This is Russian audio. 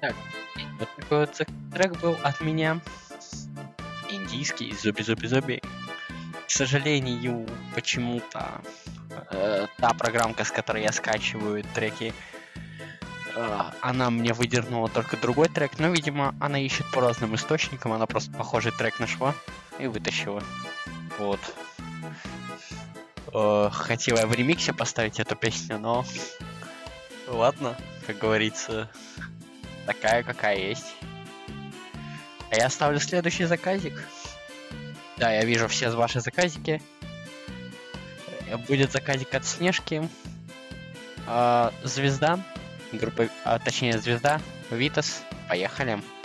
Так, вот такой вот трек был от меня. Индийский, зуби-зуби-зуби. К сожалению, почему-то та программка, с которой я скачиваю треки, она мне выдернула только другой трек, но, видимо, она ищет по разным источникам, она просто похожий трек нашла и вытащила. Вот. Хотела я в ремиксе поставить эту песню, но ладно, как говорится, такая, какая есть. А я ставлю следующий заказик. Да, я вижу все ваши заказики. Будет заказик от Снежки. Звезда. Группа, точнее, Звезда. Витас. Поехали.